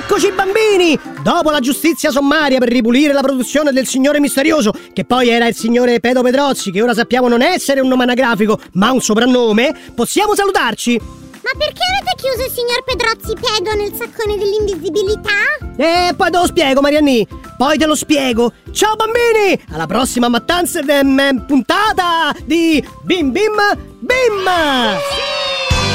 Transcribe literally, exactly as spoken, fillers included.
Eccoci bambini! Dopo la giustizia sommaria per ripulire la produzione del signore misterioso, che poi era il signore Pedo Pedrozzi, che ora sappiamo non essere un nome anagrafico, ma un soprannome, possiamo salutarci? Ma perché avete chiuso il signor Pedrozzi Pedo nel saccone dell'invisibilità? Eh, poi te lo spiego, Marianni. Poi te lo spiego. Ciao bambini! Alla prossima mattanza, ehm, puntata di Bim Bim Bim!